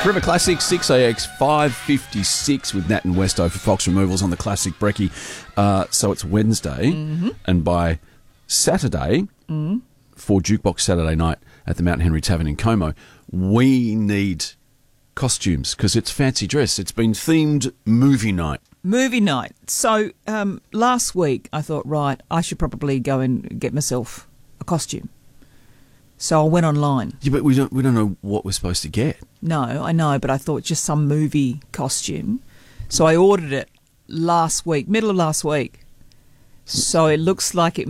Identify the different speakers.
Speaker 1: Forever Classic, 6AX 556 with Nat and Westo for Fox Removals on the Classic Brekkie. So it's Wednesday, and by Saturday, for Jukebox Saturday night at the Mount Henry Tavern in Como, we need costumes because it's fancy dress. It's been themed movie night.
Speaker 2: Movie night. So last week I thought, right, I should probably go and get myself a costume. So I went online.
Speaker 1: Yeah, but we don't know what we're supposed to get.
Speaker 2: No, I know, but I thought just some movie costume. So I ordered it last week, middle of last week. So it looks like it